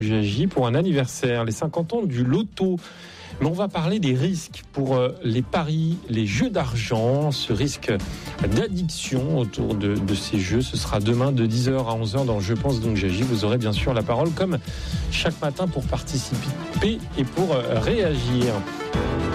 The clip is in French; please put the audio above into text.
J'agis pour un anniversaire, les 50 ans du loto. Mais on va parler des risques pour les paris, les jeux d'argent, ce risque d'addiction autour de ces jeux. Ce sera demain de 10h à 11h dans Je pense donc j'agis. Vous aurez bien sûr la parole comme chaque matin pour participer et pour réagir.